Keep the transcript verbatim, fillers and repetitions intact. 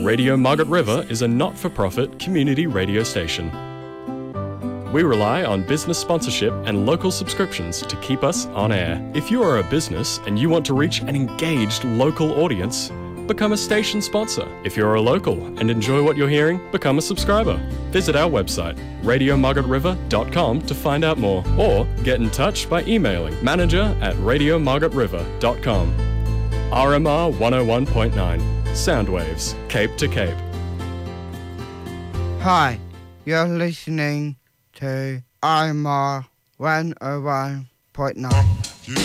Radio Margaret River is a not-for-profit community radio station. We rely on business sponsorship and local subscriptions to keep us on air. If you are a business and you want to reach an engaged local audience, become a station sponsor. If you're a local and enjoy what you're hearing, become a subscriber. Visit our website, radio margaret river dot com, to find out more, or get in touch by emailing manager at radio margaret river dot com. R M R one oh one point nine, Soundwaves, Cape to Cape. Hi, you're listening to R M R one oh one point nine.